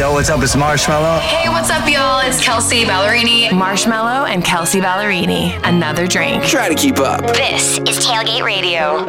Yo, what's up? It's Marshmello. Hey, what's up, y'all? It's Kelsey Ballerini. Marshmello and Kelsey Ballerini. Another drink. Try to keep up. This is Tailgate Radio.